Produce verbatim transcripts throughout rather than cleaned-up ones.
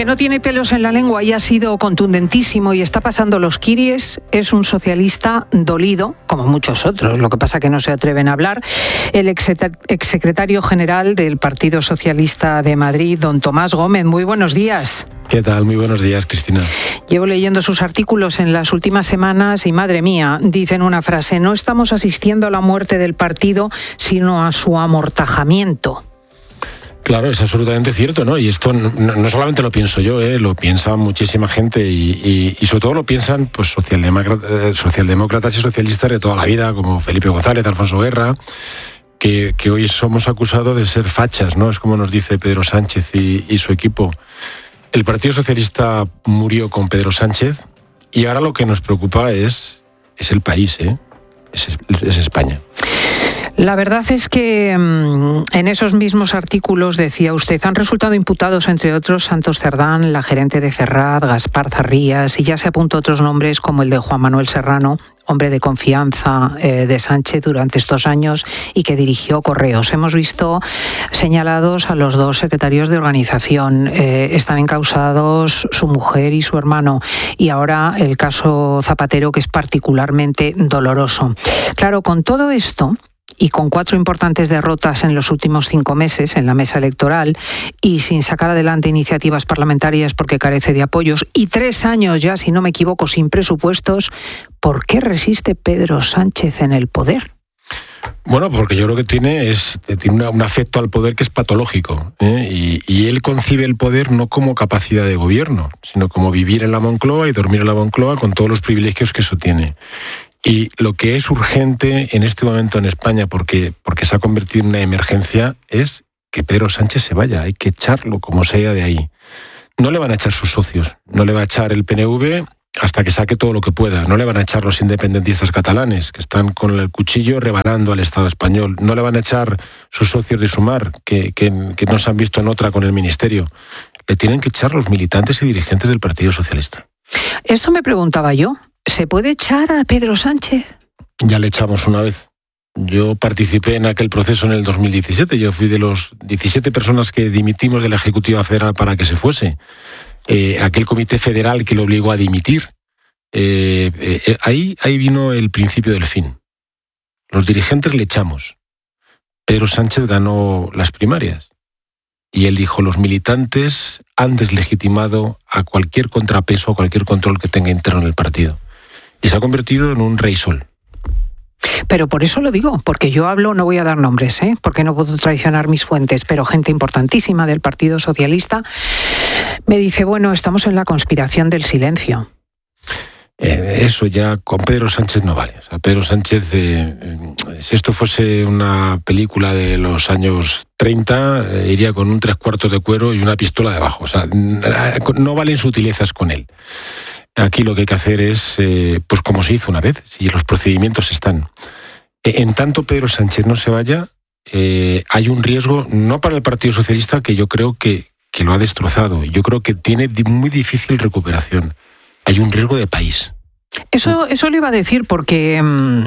que no tiene pelos en la lengua y ha sido contundentísimo y está pasando los quiries es un socialista dolido, como muchos otros, lo que pasa que no se atreven a hablar. El exsecretario general del Partido Socialista de Madrid, don Tomás Gómez. Muy buenos días. ¿Qué tal? Muy buenos días, Cristina. Llevo leyendo sus artículos en las últimas semanas y, madre mía, dicen una frase: no estamos asistiendo a la muerte del partido, sino a su amortajamiento. Claro, es absolutamente cierto, ¿no? Y esto no, no solamente lo pienso yo, ¿eh? Lo piensa muchísima gente y, y, y sobre todo lo piensan pues socialdemócratas, socialdemócratas y socialistas de toda la vida, como Felipe González, Alfonso Guerra, que, que hoy somos acusados de ser fachas, ¿no? Es como nos dice Pedro Sánchez y, y su equipo. El Partido Socialista murió con Pedro Sánchez y ahora lo que nos preocupa es, es el país, ¿eh? es, es España. La verdad es que en esos mismos artículos, decía usted, han resultado imputados, entre otros, Santos Cerdán, la gerente de Ferraz, Gaspar Zarrías, y ya se apuntó otros nombres como el de Juan Manuel Serrano, hombre de confianza eh, de Sánchez durante estos años y que dirigió Correos. Hemos visto señalados a los dos secretarios de organización. Eh, están encausados su mujer y su hermano. Y ahora el caso Zapatero, que es particularmente doloroso. Claro, con todo esto, y con cuatro importantes derrotas en los últimos cinco meses en la mesa electoral y sin sacar adelante iniciativas parlamentarias porque carece de apoyos y tres años ya, si no me equivoco, sin presupuestos, ¿por qué resiste Pedro Sánchez en el poder? Bueno, porque yo creo que tiene, es, tiene una, un afecto al poder que es patológico, ¿eh? y, y él concibe el poder no como capacidad de gobierno, sino como vivir en la Moncloa y dormir en la Moncloa con todos los privilegios que eso tiene. Y lo que es urgente en este momento en España, porque, porque se ha convertido en una emergencia, es que Pedro Sánchez se vaya. Hay que echarlo como sea de ahí. No le van a echar sus socios, no le va a echar el P N V hasta que saque todo lo que pueda. No le van a echar los independentistas catalanes, que están con el cuchillo rebanando al Estado español. No le van a echar sus socios de Sumar, que, que, que no se han visto en otra con el Ministerio. Le tienen que echar los militantes y dirigentes del Partido Socialista. Esto me preguntaba yo. ¿Se puede echar a Pedro Sánchez? Ya le echamos una vez. Yo participé en aquel proceso en el dos mil diecisiete. Yo fui de los diecisiete personas que dimitimos de la Ejecutiva Federal para que se fuese. Eh, aquel comité federal que lo obligó a dimitir. Eh, eh, ahí, ahí vino el principio del fin. Los dirigentes le echamos. Pedro Sánchez ganó las primarias. Y él dijo, los militantes han deslegitimado a cualquier contrapeso, a cualquier control que tenga interno en el partido. Y se ha convertido en un rey sol. Pero por eso lo digo, porque yo hablo, no voy a dar nombres, ¿eh? Porque no puedo traicionar mis fuentes, pero gente importantísima del Partido Socialista me dice, bueno, estamos en la conspiración del silencio. Eh, eso ya con Pedro Sánchez no vale. O sea, Pedro Sánchez, eh, eh, si esto fuese una película de los años treinta, eh, iría con un tres cuartos de cuero y una pistola debajo. O sea, no valen sutilezas con él. Aquí lo que hay que hacer es, eh, pues como se hizo una vez, si los procedimientos están. En tanto Pedro Sánchez no se vaya, eh, hay un riesgo, no para el Partido Socialista, que yo creo que, que lo ha destrozado. Yo creo que tiene muy difícil recuperación. Hay un riesgo de país. Eso, eso le iba a decir porque mmm,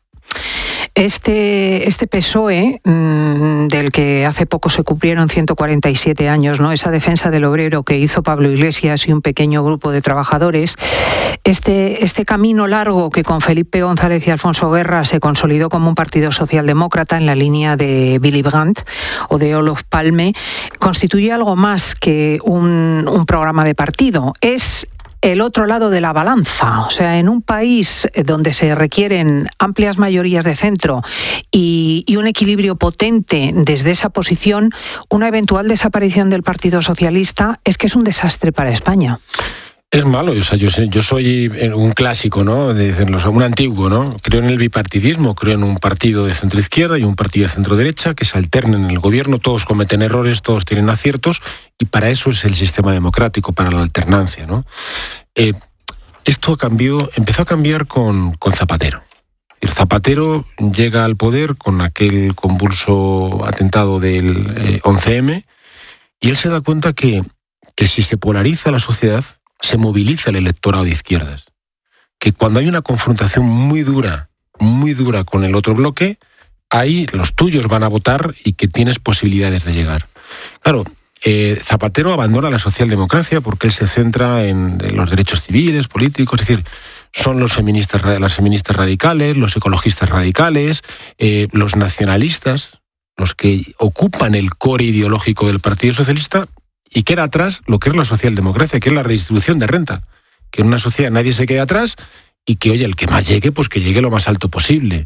este, este P S O E, mmm, del que hace poco se cumplieron ciento cuarenta y siete años, ¿no? Esa defensa del obrero que hizo Pablo Iglesias y un pequeño grupo de trabajadores, este, este camino largo que con Felipe González y Alfonso Guerra se consolidó como un partido socialdemócrata en la línea de Willy Brandt o de Olof Palme, constituye algo más que un, un programa de partido. Es el otro lado de la balanza. O sea, en un país donde se requieren amplias mayorías de centro y, y un equilibrio potente desde esa posición, una eventual desaparición del Partido Socialista es que es un desastre para España. Es malo, o sea, yo, yo soy un clásico, ¿no? Dicen los, un antiguo, ¿no? Creo en el bipartidismo, creo en un partido de centro-izquierda y un partido de centro-derecha que se alternen en el gobierno, todos cometen errores, todos tienen aciertos, y para eso es el sistema democrático, para la alternancia, ¿no? Eh, esto cambió, empezó a cambiar con, con Zapatero. El Zapatero llega al poder con aquel convulso atentado del eh, once eme y él se da cuenta que, que si se polariza la sociedad, se moviliza el electorado de izquierdas. Que cuando hay una confrontación muy dura, muy dura con el otro bloque, ahí los tuyos van a votar y que tienes posibilidades de llegar. Claro, Eh, Zapatero abandona la socialdemocracia porque él se centra en, en los derechos civiles, políticos, es decir, son los feministas, las feministas radicales, los ecologistas radicales, eh, los nacionalistas, los que ocupan el core ideológico del Partido Socialista, y queda atrás lo que es la socialdemocracia, que es la redistribución de renta, que en una sociedad nadie se quede atrás y que, oye, el que más llegue, pues que llegue lo más alto posible.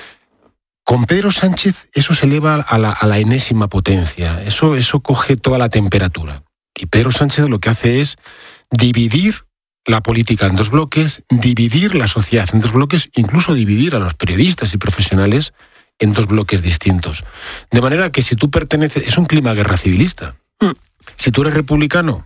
Con Pedro Sánchez eso se eleva a la, a la enésima potencia, eso, eso coge toda la temperatura. Y Pedro Sánchez lo que hace es dividir la política en dos bloques, dividir la sociedad en dos bloques, incluso dividir a los periodistas y profesionales en dos bloques distintos. De manera que si tú perteneces, es un clima guerra civilista. Mm. Si tú eres republicano,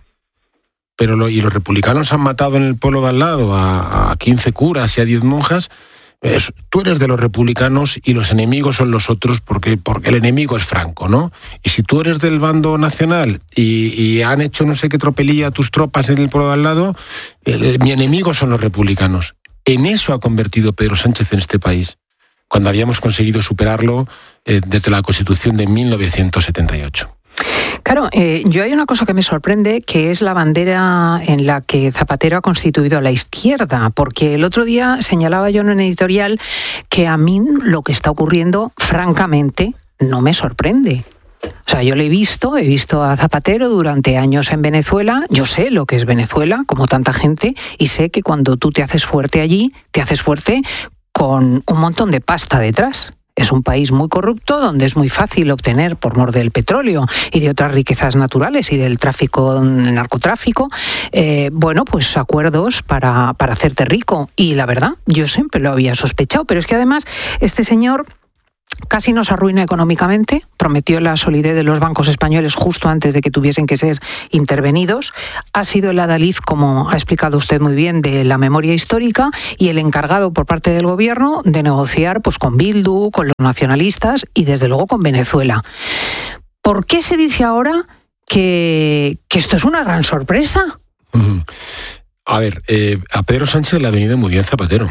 pero lo, y los republicanos han matado en el pueblo de al lado a, a quince curas y a diez monjas, es, tú eres de los republicanos y los enemigos son los otros porque, porque el enemigo es Franco, ¿no? Y si tú eres del bando nacional y, y han hecho no sé qué tropelía a tus tropas en el pueblo de al lado, el, mi enemigo son los republicanos. En eso ha convertido Pedro Sánchez en este país, cuando habíamos conseguido superarlo eh, desde la Constitución de mil novecientos setenta y ocho. Claro, eh, yo hay una cosa que me sorprende, que es la bandera en la que Zapatero ha constituido a la izquierda, porque el otro día señalaba yo en un editorial que a mí lo que está ocurriendo, francamente, no me sorprende. O sea, yo le he visto, he visto a Zapatero durante años en Venezuela, yo sé lo que es Venezuela, como tanta gente, y sé que cuando tú te haces fuerte allí, te haces fuerte con un montón de pasta detrás. Es un país muy corrupto donde es muy fácil obtener, por mor del petróleo y de otras riquezas naturales y del tráfico, del narcotráfico, eh, bueno, pues acuerdos para, para hacerte rico. Y la verdad, yo siempre lo había sospechado, pero es que además este señor casi nos arruina económicamente, prometió la solidez de los bancos españoles justo antes de que tuviesen que ser intervenidos, ha sido el adalid, como ha explicado usted muy bien, de la memoria histórica y el encargado por parte del gobierno de negociar pues con Bildu, con los nacionalistas y desde luego con Venezuela. ¿Por qué se dice ahora que, que esto es una gran sorpresa? Uh-huh. A ver, eh, a Pedro Sánchez le ha venido muy bien Zapatero.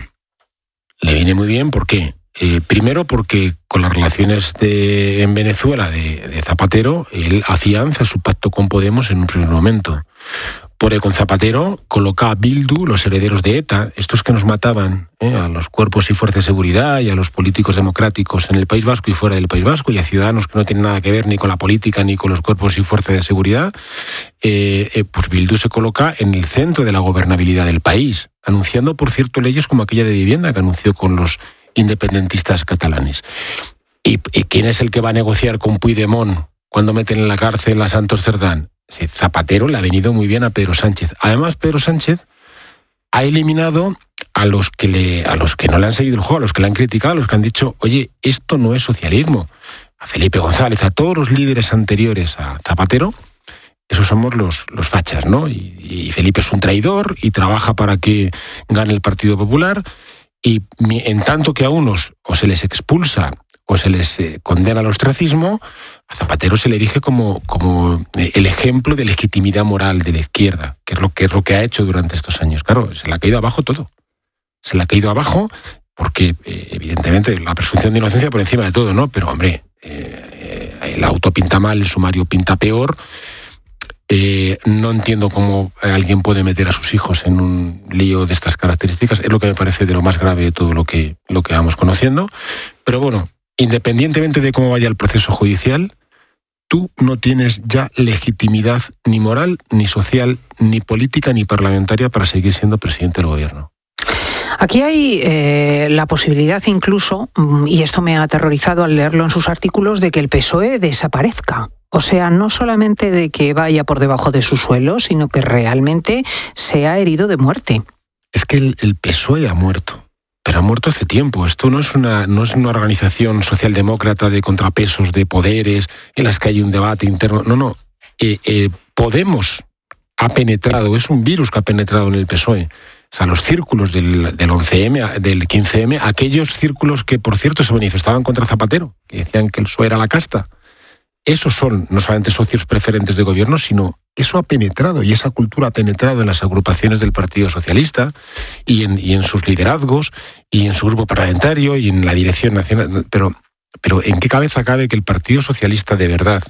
Le viene muy bien, ¿por qué? Eh, primero porque con las relaciones de, en Venezuela de, de Zapatero, él afianza su pacto con Podemos en un primer momento. Porque con Zapatero coloca a Bildu, los herederos de ETA, estos que nos mataban, ¿eh? a los cuerpos y fuerzas de seguridad y a los políticos democráticos en el País Vasco y fuera del País Vasco, y a ciudadanos que no tienen nada que ver ni con la política ni con los cuerpos y fuerzas de seguridad, eh, eh, pues Bildu se coloca en el centro de la gobernabilidad del país, anunciando, por cierto, leyes como aquella de vivienda que anunció con los independentistas catalanes. ¿Y, y quién es el que va a negociar con Puigdemont cuando meten en la cárcel a Santos Cerdán? Sí, Zapatero le ha venido muy bien a Pedro Sánchez. Además, Pedro Sánchez ha eliminado a los que le, a los que no le han seguido el juego, a los que le han criticado, a los que han dicho, oye, esto no es socialismo. A Felipe González, a todos los líderes anteriores a Zapatero, esos somos los, los fachas, ¿no? Y, y Felipe es un traidor y trabaja para que gane el Partido Popular. Y en tanto que a unos o se les expulsa o se les eh, condena al ostracismo, a Zapatero se le erige como, como el ejemplo de legitimidad moral de la izquierda, que es lo que es lo que ha hecho durante estos años. Claro, se le ha caído abajo todo. Se le ha caído abajo porque, eh, evidentemente, la presunción de inocencia por encima de todo, ¿no? Pero, hombre, eh, el auto pinta mal, el sumario pinta peor. Eh, no entiendo cómo alguien puede meter a sus hijos en un lío de estas características. Es lo que me parece de lo más grave de todo lo que, lo que vamos conociendo. Pero bueno, independientemente de cómo vaya el proceso judicial, tú no tienes ya legitimidad ni moral, ni social, ni política, ni parlamentaria para seguir siendo presidente del gobierno. Aquí hay eh, la posibilidad incluso, y esto me ha aterrorizado al leerlo en sus artículos, de que el P S O E desaparezca. O sea, no solamente de que vaya por debajo de su suelo, sino que realmente sea herido de muerte. Es que el, el P S O E ha muerto, pero ha muerto hace tiempo. Esto no es una, no es una organización socialdemócrata de contrapesos, de poderes, en las que hay un debate interno. No, no. Eh, eh, Podemos ha penetrado, es un virus que ha penetrado en el P S O E. O sea, los círculos del, del once eme, del quince eme, aquellos círculos que, por cierto, se manifestaban contra Zapatero, que decían que el P S O E era la casta. Esos son no solamente socios preferentes de gobierno, sino eso ha penetrado, y esa cultura ha penetrado en las agrupaciones del Partido Socialista y en, y en sus liderazgos y en su grupo parlamentario y en la dirección nacional. Pero, pero ¿en qué cabeza cabe que el Partido Socialista de verdad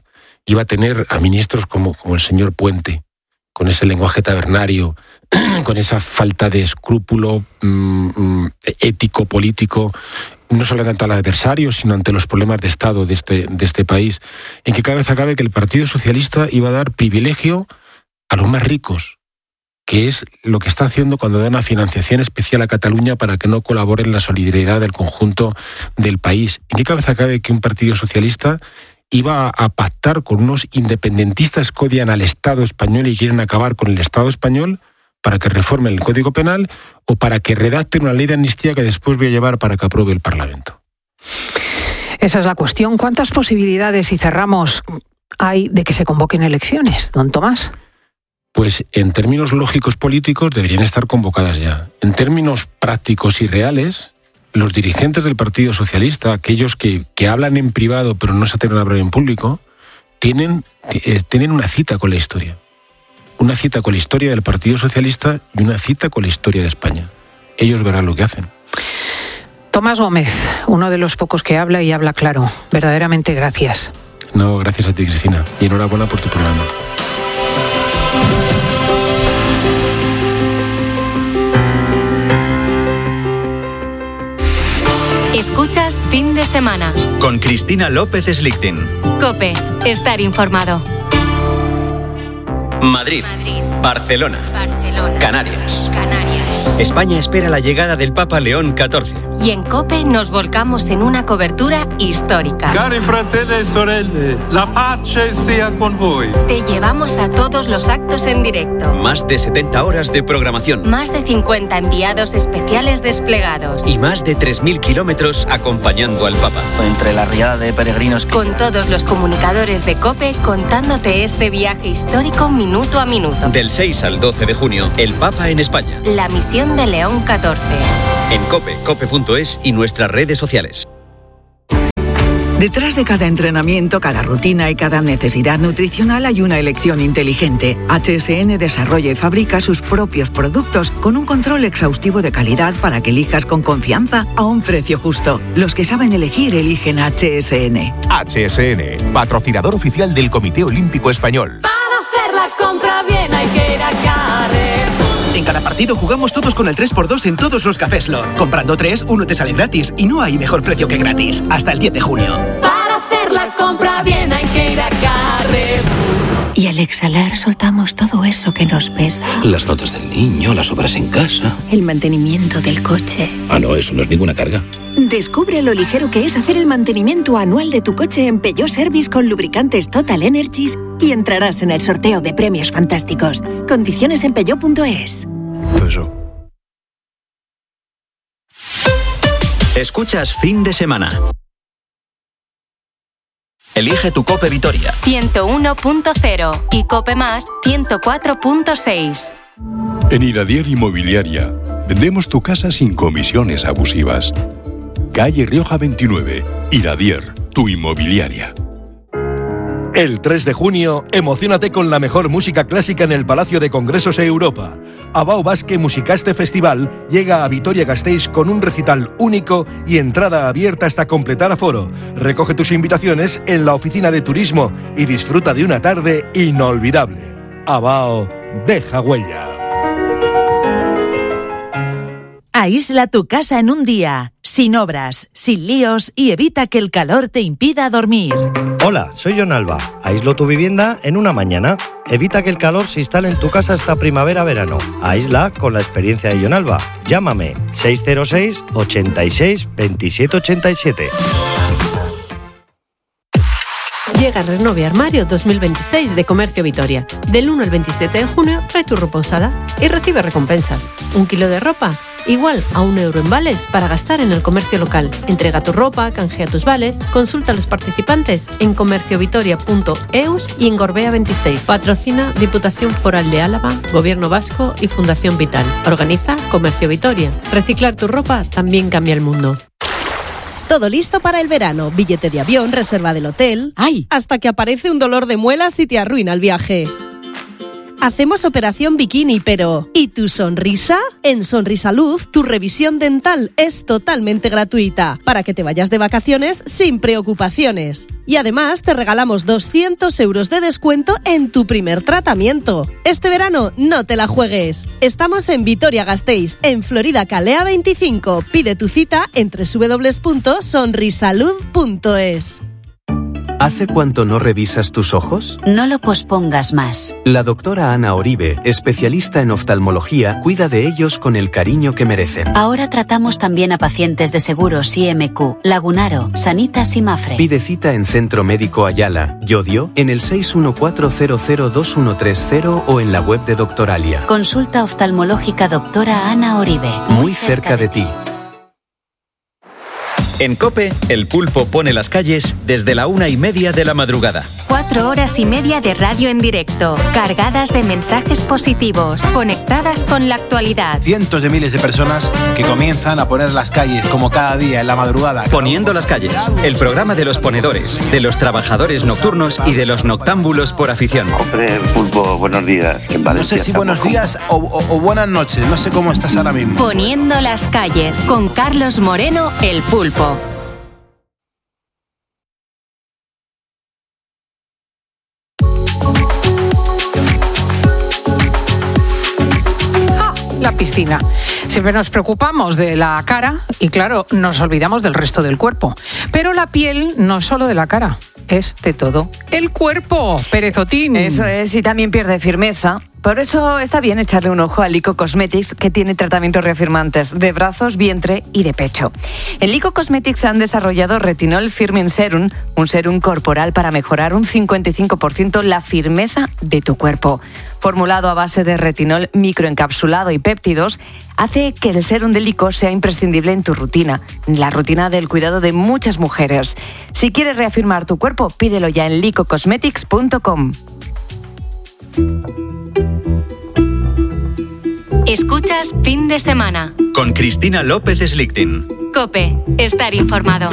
iba a tener a ministros como, como el señor Puente, con ese lenguaje tabernario, con esa falta de escrúpulo mmm, ético, político, no solo ante el adversario, sino ante los problemas de Estado de este, de este país, en que cada vez acabe que el Partido Socialista iba a dar privilegio a los más ricos, que es lo que está haciendo cuando da una financiación especial a Cataluña para que no colabore en la solidaridad del conjunto del país. ¿En qué cabeza cabe que un Partido Socialista iba a pactar con unos independentistas que odian al Estado español y quieren acabar con el Estado español para que reformen el Código Penal o para que redacten una ley de amnistía que después voy a llevar para que apruebe el Parlamento? Esa es la cuestión. ¿Cuántas posibilidades, y cerramos, hay de que se convoquen elecciones, don Tomás? Pues en términos lógicos políticos deberían estar convocadas ya. En términos prácticos y reales, los dirigentes del Partido Socialista, aquellos que, que hablan en privado pero no se atreven a hablar en público, tienen, eh, tienen una cita con la historia. Una cita con la historia del Partido Socialista y una cita con la historia de España. Ellos verán lo que hacen. Tomás Gómez, uno de los pocos que habla y habla claro. Verdaderamente gracias. No, gracias a ti, Cristina. Y enhorabuena por tu programa. Escuchas Fin de Semana con Cristina López Slichting. COPE, estar informado. Madrid, Madrid. Barcelona, Barcelona. Canarias. Canarias. España espera la llegada del Papa León catorce. Y en COPE nos volcamos en una cobertura histórica. Cari fratelli e sorelle, la pace sia con voi. Te llevamos a todos los actos en directo. Más de setenta horas de programación. Más de cincuenta enviados especiales desplegados. Y más de tres mil kilómetros acompañando al Papa. Entre la riada de peregrinos. Con todos los comunicadores de COPE contándote este viaje histórico minuto a minuto. Del seis al doce de junio, el Papa en España. La misión de León catorce. En COPE, cope punto es y nuestras redes sociales. Detrás de cada entrenamiento, cada rutina y cada necesidad nutricional hay una elección inteligente. H S N desarrolla y fabrica sus propios productos con un control exhaustivo de calidad para que elijas con confianza a un precio justo. Los que saben elegir eligen H S N. H S N, patrocinador oficial del Comité Olímpico Español. Para hacer la compra bien hay que ir a Carrefour. En cada partido jugamos todos con el tres por dos en todos los cafés Lord. Comprando tres, uno te sale gratis y no hay mejor precio que gratis. Hasta el diez de junio. Para hacer la compra bien hay que ir a Carrefour. Y al exhalar soltamos todo eso que nos pesa. Las notas del niño, las obras en casa. El mantenimiento del coche. Ah, no, eso no es ninguna carga. Descubre lo ligero que es hacer el mantenimiento anual de tu coche en Peugeot Service con lubricantes Total Energies y entrarás en el sorteo de premios fantásticos. Condiciones en peugeot punto es. Eso. Escuchas Fin de Semana. Elige tu COPE Vitoria. ciento uno punto cero y COPE Más ciento cuatro punto seis. En Iradier Inmobiliaria vendemos tu casa sin comisiones abusivas. Calle Rioja veintinueve, Iradier, tu inmobiliaria. El tres de junio, emociónate con la mejor música clásica en el Palacio de Congresos de Europa. Abao Basque Musicaste Festival llega a Vitoria-Gasteiz con un recital único y entrada abierta hasta completar aforo. Recoge tus invitaciones en la oficina de turismo y disfruta de una tarde inolvidable. Abao deja huella. Aísla tu casa en un día, sin obras, sin líos y evita que el calor te impida dormir. Hola, soy John Alba. Aíslo tu vivienda en una mañana. Evita que el calor se instale en tu casa hasta primavera-verano. Aísla con la experiencia de John Alba. Llámame seis cero seis, ochenta y seis, veintisiete ochenta y siete. Llega Renove Armario dos mil veintiséis de Comercio Vitoria. Del uno al veintisiete de junio trae tu ropa usada y recibe recompensas. Un kilo de ropa igual a un euro en vales para gastar en el comercio local. Entrega tu ropa, canjea tus vales, consulta a los participantes en comerciovitoria punto eus y en Gorbea veintiséis. Patrocina Diputación Foral de Álava, Gobierno Vasco y Fundación Vital. Organiza Comercio Vitoria. Reciclar tu ropa también cambia el mundo. Todo listo para el verano. Billete de avión, reserva del hotel. ¡Ay! Hasta que aparece un dolor de muelas y te arruina el viaje. hacemos operación bikini, pero ¿y tu sonrisa? En Sonrisalud, tu revisión dental es totalmente gratuita para que te vayas de vacaciones sin preocupaciones. Y además te regalamos doscientos euros de descuento en tu primer tratamiento. Este verano no te la juegues. Estamos en Vitoria-Gasteiz, en Florida Calea veinticinco. Pide tu cita en doble u doble u doble u punto sonrisalud punto es. ¿Hace cuánto no revisas tus ojos? No lo pospongas más. La doctora Ana Oribe, especialista en oftalmología, cuida de ellos con el cariño que merecen. Ahora tratamos también a pacientes de seguros I M Q, Lagunaro, Sanitas y Mafre. Pide cita en Centro Médico Ayala, Llodio, en el seis uno cuatro cero cero dos uno tres cero o en la web de Doctoralia. Consulta oftalmológica doctora Ana Oribe. Muy, Muy cerca, cerca de ti. En COPE, El Pulpo pone las calles desde la una y media de la madrugada. Cuatro horas y media de radio en directo, cargadas de mensajes positivos, conectadas con la actualidad. Cientos de miles de personas que comienzan a poner las calles como cada día en la madrugada. Poniendo las calles, el programa de los ponedores, de los trabajadores nocturnos y de los noctámbulos por afición. Hombre, El Pulpo, buenos días. En no sé si buenos días o, o, o buenas noches, no sé cómo estás ahora mismo. Poniendo las calles, con Carlos Moreno, El Pulpo. La piscina. Siempre nos preocupamos de la cara y, claro, nos olvidamos del resto del cuerpo. Pero la piel no es solo de la cara, es de todo el cuerpo. Perezotín. Eso es, y también pierde firmeza. Por eso está bien echarle un ojo a Lico Cosmetics, que tiene tratamientos reafirmantes de brazos, vientre y de pecho. En Lico Cosmetics han desarrollado Retinol Firming Serum, un serum corporal para mejorar un cincuenta y cinco por ciento la firmeza de tu cuerpo. Formulado a base de retinol microencapsulado y péptidos, hace que el serum de Lico sea imprescindible en tu rutina, la rutina del cuidado de muchas mujeres. Si quieres reafirmar tu cuerpo, pídelo ya en lico cosmetics punto com. Escuchas Fin de Semana. Con Cristina López Slichting. COPE, estar informado.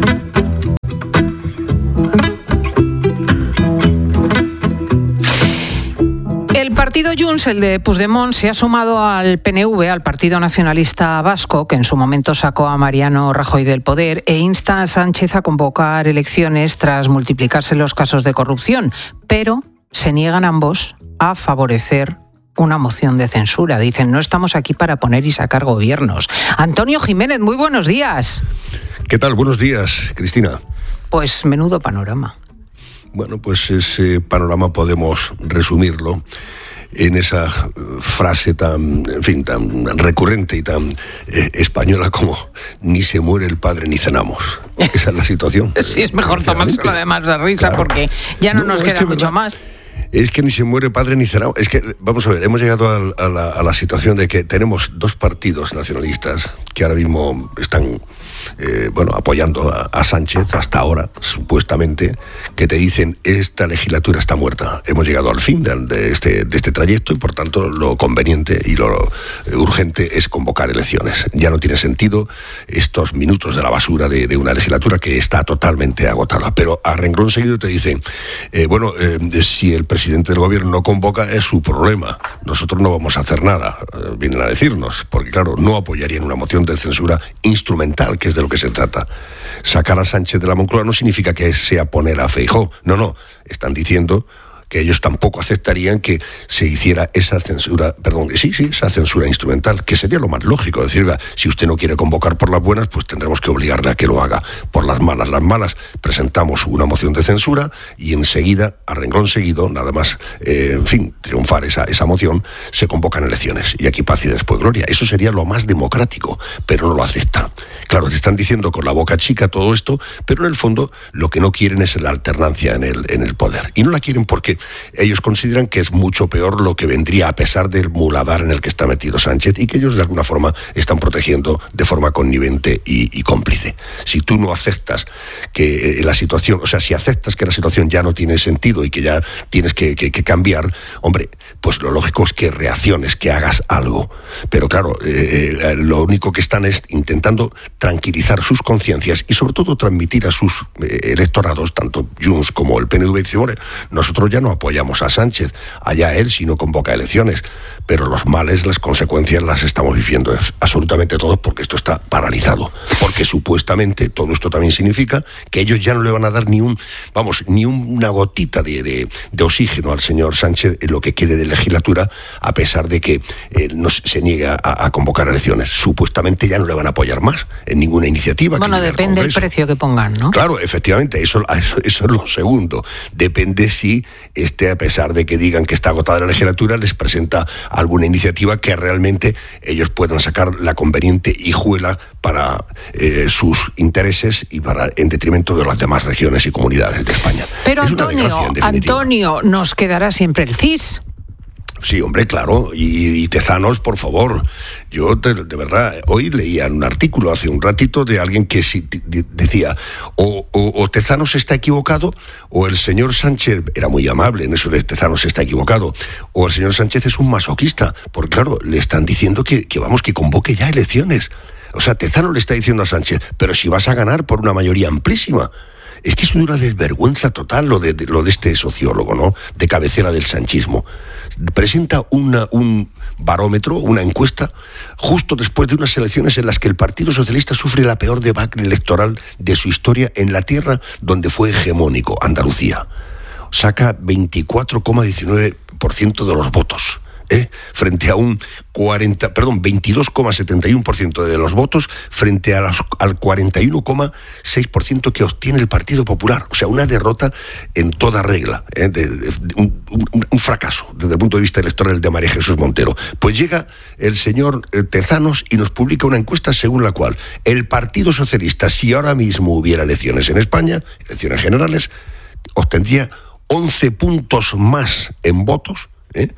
El partido Junts, el de Puigdemont, se ha sumado al P N V, al Partido Nacionalista Vasco, que en su momento sacó a Mariano Rajoy del poder, e insta a Sánchez a convocar elecciones tras multiplicarse los casos de corrupción, pero se niegan ambos a favorecer una moción de censura. Dicen, no estamos aquí para poner y sacar gobiernos. Antonio Jiménez, muy buenos días. ¿Qué tal? Buenos días, Cristina. Pues menudo panorama. Bueno, pues ese panorama podemos resumirlo en esa frase tan, en fin, tan recurrente y tan eh, española como ni se muere el padre ni cenamos. Esa es la situación. Sí, es mejor tomárselo además de risa, claro, porque ya no, no nos queda mucho más. Es que ni se muere padre ni cenado. Es que, vamos a ver, hemos llegado a, a, la, a la situación de que tenemos dos partidos nacionalistas que ahora mismo están eh, bueno, apoyando a, a Sánchez hasta ahora, supuestamente, que te dicen esta legislatura está muerta. Hemos llegado al fin de, de, este, de este trayecto y, por tanto, lo conveniente y lo urgente es convocar elecciones. Ya no tiene sentido estos minutos de la basura de, de una legislatura que está totalmente agotada. Pero a renglón seguido te dicen, eh, bueno, eh, si el presidente del gobierno no convoca, es su problema. Nosotros no vamos a hacer nada, eh, vienen a decirnos, porque claro, no apoyarían una moción de censura instrumental, que es de lo que se trata. Sacar a Sánchez de la Moncloa no significa que sea poner a Feijóo, no, no, están diciendo que ellos tampoco aceptarían que se hiciera esa censura, perdón, sí, sí, esa censura instrumental, que sería lo más lógico, decir, si usted no quiere convocar por las buenas, pues tendremos que obligarle a que lo haga por las malas. Las malas, presentamos una moción de censura y enseguida, a renglón seguido, nada más, eh, en fin, triunfar esa, esa moción, se convocan elecciones. Y aquí paz y después gloria. Eso sería lo más democrático, pero no lo acepta. Claro, te están diciendo con la boca chica todo esto, pero en el fondo lo que no quieren es la alternancia en el, en el poder. Y no la quieren porque ellos consideran que es mucho peor lo que vendría a pesar del muladar en el que está metido Sánchez y que ellos de alguna forma están protegiendo de forma connivente y, y cómplice. Si tú no aceptas que la situación, o sea, si aceptas que la situación ya no tiene sentido y que ya tienes que, que, que cambiar, hombre, pues lo lógico es que reacciones, que hagas algo. Pero claro, eh, lo único que están es intentando tranquilizar sus conciencias y sobre todo transmitir a sus eh, electorados, tanto Junts como el P N V, dice, bueno, nosotros ya no apoyamos a Sánchez, allá él si no convoca elecciones, pero los males, las consecuencias las estamos viviendo absolutamente todos porque esto está paralizado, porque supuestamente todo esto también significa que ellos ya no le van a dar ni un, vamos, ni una gotita de, de, de oxígeno al señor Sánchez en lo que quede de legislatura, a pesar de que eh, no se niega a, a convocar elecciones. Supuestamente ya no le van a apoyar más en ninguna iniciativa. Bueno, depende del precio que pongan, ¿no? Claro, efectivamente, eso, eso, eso es lo segundo. Depende si, este, a pesar de que digan que está agotada la legislatura, les presenta alguna iniciativa que realmente ellos puedan sacar la conveniente hijuela para eh, sus intereses y para en detrimento de las demás regiones y comunidades de España. Pero es Antonio, Antonio, nos quedará siempre el C I S. Sí, hombre, claro, y, y Tezanos, por favor. Yo, de, de verdad, hoy leía un artículo hace un ratito de alguien que sí, de, decía, o, o, o Tezanos está equivocado, o el señor Sánchez, era muy amable en eso de Tezanos está equivocado, o el señor Sánchez es un masoquista, porque claro, le están diciendo que, que vamos, que convoque ya elecciones. O sea, Tezanos le está diciendo a Sánchez, pero si vas a ganar por una mayoría amplísima. Es que es una desvergüenza total lo de, de, lo de este sociólogo, ¿no? De cabecera del sanchismo. Presenta una, un barómetro, una encuesta, justo después de unas elecciones en las que el Partido Socialista sufre la peor debacle electoral de su historia en la tierra donde fue hegemónico, Andalucía. Saca veinticuatro coma diecinueve por ciento de los votos. ¿Eh? Frente a un cuarenta, perdón, veintidós coma setenta y uno por ciento de los votos frente a los, al cuarenta y uno coma seis por ciento que obtiene el Partido Popular. O sea, una derrota en toda regla, ¿eh? de, de, de, un, un, un fracaso desde el punto de vista electoral de María Jesús Montero. Pues llega el señor eh, Tezanos y nos publica una encuesta según la cual el Partido Socialista, si ahora mismo hubiera elecciones en España, elecciones generales, obtendría once puntos más en votos, ¿eh?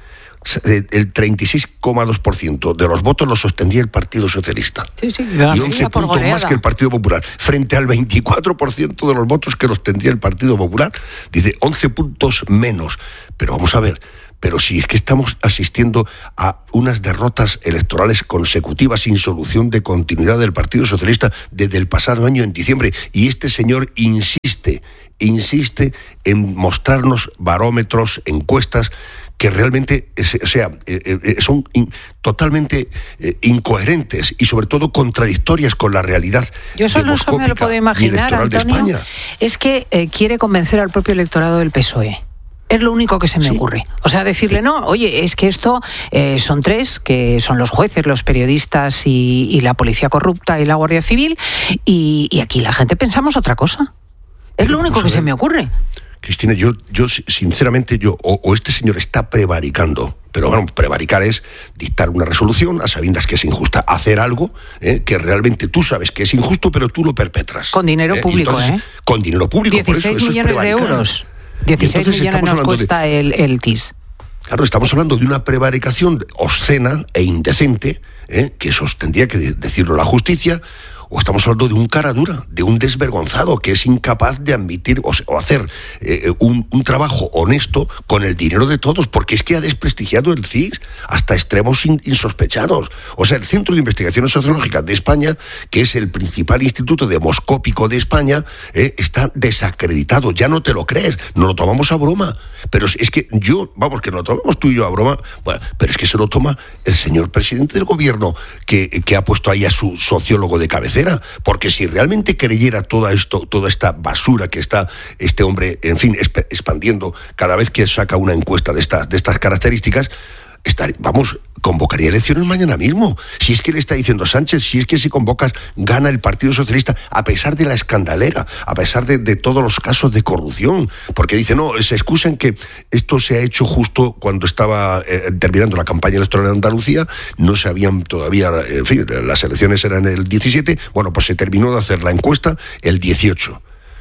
El treinta y seis coma dos por ciento de los votos los sostendría el Partido Socialista. Sí, sí, y once puntos más que el Partido Popular. Frente al veinticuatro por ciento de los votos que los tendría el Partido Popular, dice once puntos menos. Pero vamos a ver, pero si es que estamos asistiendo a unas derrotas electorales consecutivas sin solución de continuidad del Partido Socialista desde el pasado año en diciembre, y este señor insiste, insiste en mostrarnos barómetros, encuestas, que realmente, o sea, eh, eh, son in, totalmente eh, incoherentes y sobre todo contradictorias con la realidad. Yo solo eso me lo puedo imaginar, Antonio, es que eh, quiere convencer al propio electorado del P S O E. Es lo único que se me sí. ocurre. O sea, decirle, no, oye, es que esto eh, son tres, que son los jueces, los periodistas y, y la policía corrupta y la Guardia Civil, y, y aquí la gente pensamos otra cosa. Es Pero lo único que se me ocurre. Cristina, yo, yo sinceramente, yo o, o este señor está prevaricando, pero bueno, prevaricar es dictar una resolución a sabiendas que es injusta, hacer algo eh, que realmente tú sabes que es injusto, pero tú lo perpetras. Con dinero eh, público, entonces, ¿eh? Con dinero público, dieciséis por eso, millones eso es de euros. dieciséis millones nos cuesta de, el, el T I S. Claro, estamos hablando de una prevaricación obscena e indecente, eh, que eso tendría que decirlo la justicia. O estamos hablando de un cara dura, de un desvergonzado que es incapaz de admitir o, o hacer eh, un, un trabajo honesto con el dinero de todos, porque es que ha desprestigiado el C I S hasta extremos in, insospechados. O sea, el Centro de Investigaciones Sociológicas de España, que es el principal instituto demoscópico de España, eh, está desacreditado. Ya no te lo crees, no lo tomamos a broma. Pero es que yo, vamos, que no lo tomamos tú y yo a broma, bueno, pero es que se lo toma el señor presidente del gobierno, que, que ha puesto ahí a su sociólogo de cabecera. Porque si realmente creyera toda esto, toda esta basura que está este hombre, en fin, expandiendo cada vez que saca una encuesta de estas, de estas características, estar, vamos, convocaría elecciones mañana mismo. Si es que le está diciendo a Sánchez, si es que si convocas, gana el Partido Socialista, a pesar de la escandalera, a pesar de, de todos los casos de corrupción, porque dice, no, se excusan que esto se ha hecho justo cuando estaba eh, terminando la campaña electoral en Andalucía, no se habían todavía, en fin, las elecciones eran el diecisiete, bueno, pues se terminó de hacer la encuesta el dieciocho.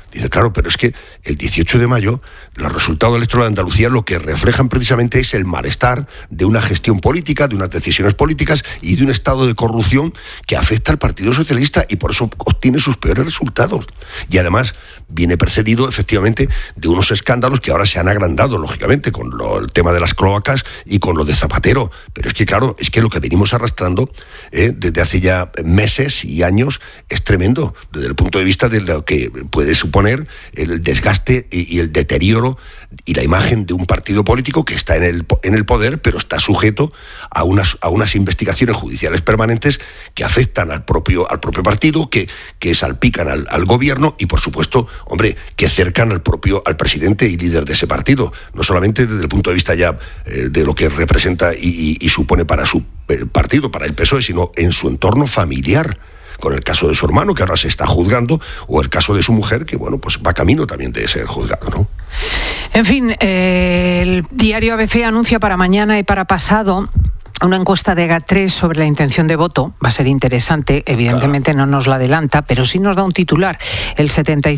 Dice, claro, pero es que el dieciocho de mayo, los resultados electorales de Andalucía lo que reflejan precisamente es el malestar de una gestión política, de unas decisiones políticas y de un estado de corrupción que afecta al Partido Socialista y por eso obtiene sus peores resultados. Y además viene precedido efectivamente de unos escándalos que ahora se han agrandado, lógicamente, con lo, el tema de las cloacas y con lo de Zapatero. Pero es que, claro, es que lo que venimos arrastrando eh, desde hace ya meses y años es tremendo, desde el punto de vista de lo que puede suponer el desgaste y el deterioro y la imagen de un partido político que está en el, en el poder, pero está sujeto a unas, a unas investigaciones judiciales permanentes que afectan al propio, al propio partido, que, que salpican al, al gobierno y, por supuesto, hombre, que cercan al propio, al presidente y líder de ese partido. No solamente desde el punto de vista ya eh, de lo que representa y, y, y supone para su eh, partido, para el P S O E, sino en su entorno familiar, con el caso de su hermano, que ahora se está juzgando, o el caso de su mujer, que bueno, pues va camino también de ser juzgado, ¿no? En fin, eh, el diario A B C anuncia para mañana y para pasado una encuesta de GAT tres sobre la intención de voto. Va a ser interesante, evidentemente no nos la adelanta, pero sí nos da un titular. El setenta y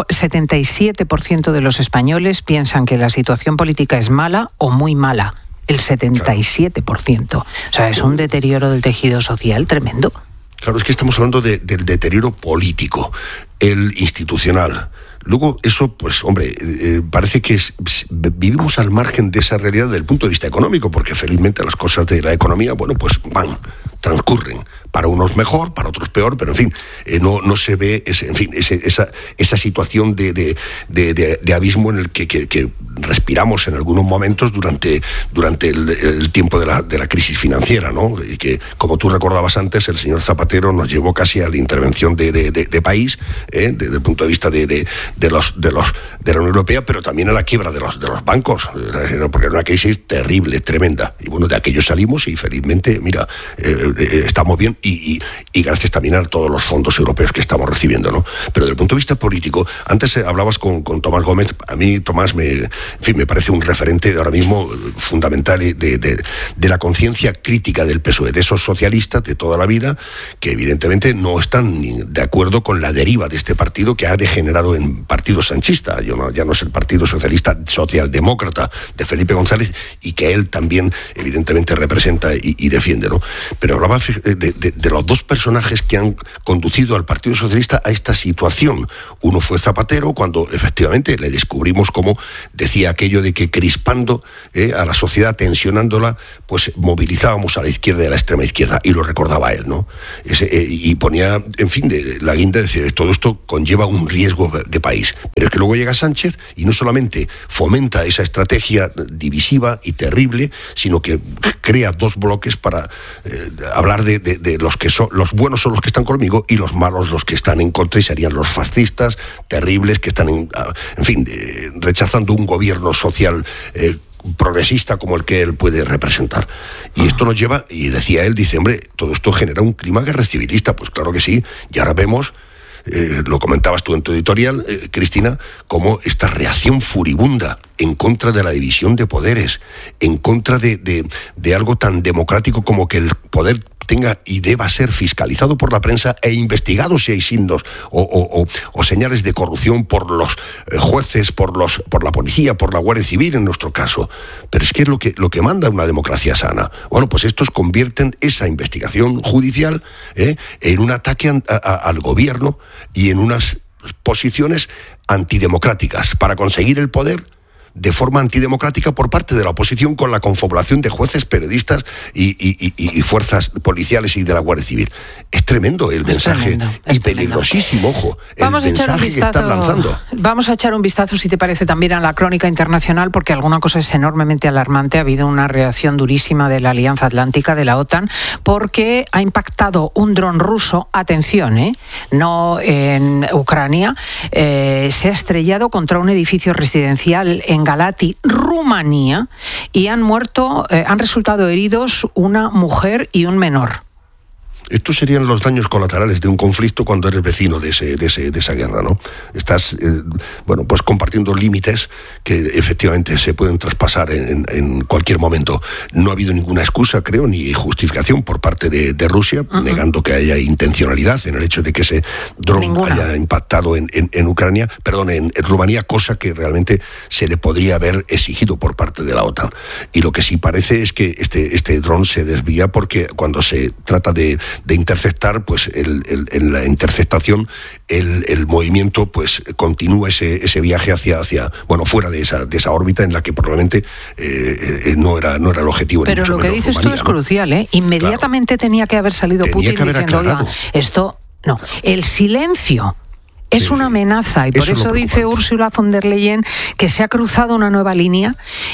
siete por ciento de los españoles piensan que la situación política es mala o muy mala. El setenta y siete por ciento. O sea, es un deterioro del tejido social tremendo. Claro, es que estamos hablando de, del deterioro político, el institucional. Luego, eso, pues, hombre, eh, parece que es, vivimos al margen de esa realidad desde el punto de vista económico, porque felizmente las cosas de la economía, bueno, pues van, transcurren. Para unos mejor, para otros peor, pero en fin, eh, no, no se ve ese, en fin, ese, esa, esa situación de, de, de, de, de abismo en el que, que, que respiramos en algunos momentos durante, durante el, el tiempo de la, de la crisis financiera, ¿no? Y que, como tú recordabas antes, el señor Zapatero nos llevó casi a la intervención de, de, de, de país, ¿eh? desde el punto de vista de, de, de, los, de, los, de la Unión Europea, pero también a la quiebra de los, de los bancos, porque era una crisis terrible, tremenda. Y bueno, de aquello salimos y felizmente, mira, eh, eh, estamos bien. Y, y, y gracias también a todos los fondos europeos que estamos recibiendo, ¿no? Pero desde el punto de vista político, antes hablabas con, con Tomás Gómez, a mí Tomás me, en fin, me parece un referente ahora mismo fundamental de, de, de la conciencia crítica del P S O E, de esos socialistas de toda la vida, que evidentemente no están de acuerdo con la deriva de este partido que ha degenerado en partido sanchista. Yo no, ya no es el Partido Socialista Socialdemócrata de Felipe González y que él también evidentemente representa y, y defiende, ¿no? Pero hablaba de, de de los dos personajes que han conducido al Partido Socialista a esta situación. Uno fue Zapatero, cuando efectivamente le descubrimos cómo decía aquello de que crispando eh, a la sociedad, tensionándola, pues movilizábamos a la izquierda y a la extrema izquierda, y lo recordaba él, ¿no? Ese, eh, y ponía, en fin, de, la guinda de decir, todo esto conlleva un riesgo de país. Pero es que luego llega Sánchez y no solamente fomenta esa estrategia divisiva y terrible, sino que crea dos bloques para eh, hablar de, de, de los que son los buenos son los que están conmigo y los malos los que están en contra, y serían los fascistas terribles que están en, en fin, eh, rechazando un gobierno social eh, progresista como el que él puede representar. Y esto nos lleva, y decía él, dice, hombre, todo esto genera un clima guerra civilista. Pues claro que sí, y ahora vemos, eh, lo comentabas tú en tu editorial, eh, Cristina, como esta reacción furibunda en contra de la división de poderes, en contra de, de, de algo tan democrático como que el poder tenga y deba ser fiscalizado por la prensa e investigado si hay signos o, o, o, o señales de corrupción por los jueces, por los por la policía, por la Guardia Civil en nuestro caso. Pero es que es lo que, lo que manda una democracia sana. Bueno, pues estos convierten esa investigación judicial ¿eh? en un ataque a, a, al gobierno y en unas posiciones antidemocráticas para conseguir el poder de forma antidemocrática por parte de la oposición, con la confabulación de jueces, periodistas y, y, y, y fuerzas policiales y de la Guardia Civil. Es tremendo el es mensaje tremendo, y peligrosísimo, ojo, vamos el a echar un mensaje vistazo, que están lanzando. Vamos a echar un vistazo, si te parece, también a la crónica internacional, porque alguna cosa es enormemente alarmante. Ha habido una reacción durísima de la Alianza Atlántica, de la OTAN, porque ha impactado un dron ruso, atención, ¿eh? no en Ucrania, eh, se ha estrellado contra un edificio residencial en Galati, Rumanía, y han muerto, eh, han resultado heridos una mujer y un menor. Estos serían los daños colaterales de un conflicto cuando eres vecino de, ese, de, ese, de esa guerra, ¿no? Estás, eh, bueno, pues compartiendo límites que efectivamente se pueden traspasar en, en cualquier momento. No ha habido ninguna excusa, creo, ni justificación por parte de, de Rusia, uh-huh. negando que haya intencionalidad en el hecho de que ese dron Ninguna. haya impactado en, en, en Ucrania, perdón, en, en Rumanía, cosa que realmente se le podría haber exigido por parte de la OTAN. Y lo que sí parece es que este, este dron se desvía porque cuando se trata de, de interceptar, pues el, el, en la interceptación el, el movimiento pues continúa ese, ese viaje hacia, hacia, bueno, fuera de esa, de esa órbita en la que probablemente eh, eh, no era no era el objetivo. Pero lo que dices tú es ¿no? crucial, ¿eh? Inmediatamente claro. tenía que haber salido tenía Putin diciendo, oiga, esto, no, el silencio es sí, una amenaza y por eso, eso dice Ursula von der Leyen que se ha cruzado una nueva línea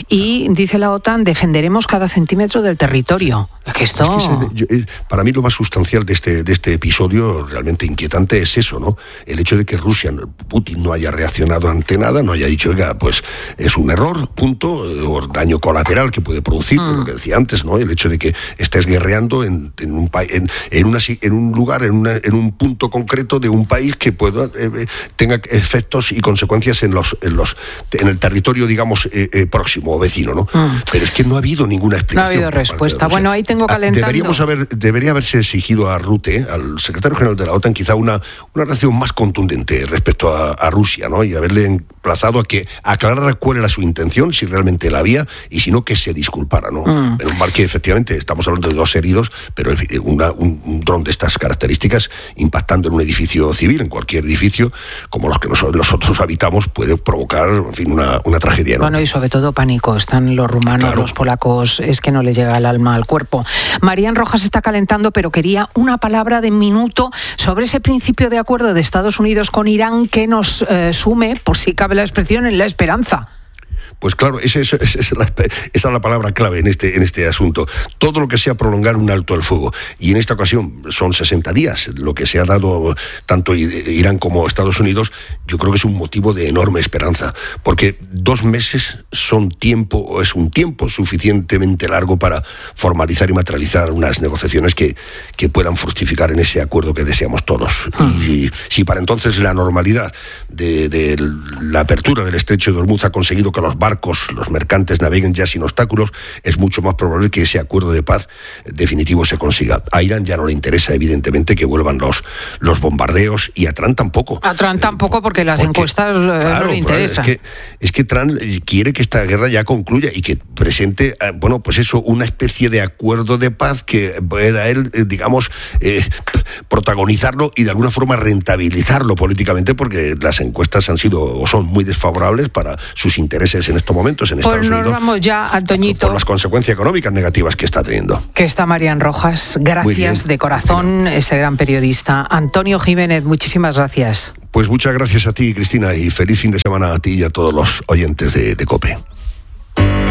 y dice la OTAN, defenderemos cada centímetro del territorio. Que esto... es que ese, yo, para mí lo más sustancial de este, de este episodio realmente inquietante es eso, ¿no? El hecho de que Rusia, Putin no haya reaccionado ante nada, no haya dicho, oiga, pues es un error, punto, o daño colateral que puede producir, mm. lo que decía antes, ¿no? El hecho de que estés guerreando en, en, un, en, en, una, en un lugar, en, una, en un punto concreto de un país que pueda... tenga efectos y consecuencias en los en los en el territorio, digamos, eh, eh, próximo o vecino, ¿no? Mm. Pero es que no ha habido ninguna explicación. No ha habido respuesta. Bueno, ahí tengo calentando. Deberíamos haber, debería haberse exigido a Rutte, al secretario general de la OTAN, quizá una, una reacción más contundente respecto a, a Rusia, ¿no? Y haberle emplazado a que aclarara cuál era su intención, si realmente la había, y si no, que se disculpara, ¿no? Mm. Menos mal que efectivamente estamos hablando de dos heridos, pero una, un, un dron de estas características impactando en un edificio civil, en cualquier edificio, como los que nosotros habitamos, puede provocar, en fin, una, una tragedia, ¿no? Bueno, y sobre todo pánico. Están los rumanos, claro. los polacos, es que no les llega el alma al cuerpo. Marian Rojas está calentando, pero quería una palabra de minuto sobre ese principio de acuerdo de Estados Unidos con Irán que nos eh, sume, por si cabe la expresión, en la esperanza. Pues claro, esa es, esa, es la, esa es la palabra clave en este, en este asunto. Todo lo que sea prolongar un alto al fuego. Y en esta ocasión son sesenta días, lo que se ha dado tanto Irán como Estados Unidos, yo creo que es un motivo de enorme esperanza. Porque dos meses son tiempo, o es un tiempo suficientemente largo para formalizar y materializar unas negociaciones que, que puedan fructificar en ese acuerdo que deseamos todos. Mm. Y si para entonces la normalidad de, de la apertura del estrecho de Hormuz ha conseguido que los barcos, los mercantes naveguen ya sin obstáculos, es mucho más probable que ese acuerdo de paz definitivo se consiga. A Irán ya no le interesa, evidentemente, que vuelvan los, los bombardeos, y a Trump tampoco. A Trump tampoco, porque las porque, encuestas claro, no le interesan. Es que, es que Trump quiere que esta guerra ya concluya y que presente, bueno, pues eso, una especie de acuerdo de paz que pueda él, digamos, eh, protagonizarlo y de alguna forma rentabilizarlo políticamente, porque las encuestas han sido o son muy desfavorables para sus intereses en estos momentos en Estados pues nos Unidos. Vamos ya, Antoñito. Por las consecuencias económicas negativas que está teniendo. Que está Marian Rojas. Gracias de corazón, ese gran periodista. Antonio Jiménez, muchísimas gracias. Pues muchas gracias a ti, Cristina, y feliz fin de semana a ti y a todos los oyentes de, de COPE.